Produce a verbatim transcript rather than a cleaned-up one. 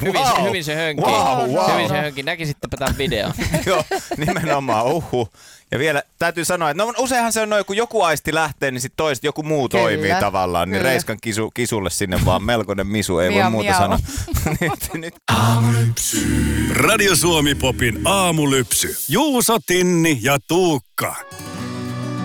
Hyvin, wow. se, hyvin se hönki. Wow, wow. Hyvin se hönki. Näkisittepä tämän videon. Joo, nimenomaan. Uhu. Ja vielä täytyy sanoa, että no useinhan se on noin, kun joku aisti lähtee, niin sitten toiset joku muu Kyllä. toimii tavallaan. Niin Kyllä. Reiskan kisu, kisulle sinne vaan melkoinen misu, ei miau, voi muuta miau. sanoa. nyt, nyt. Aamulypsy. Radio Suomi Popin aamulypsy. Juuso, Tinni ja Tuukka.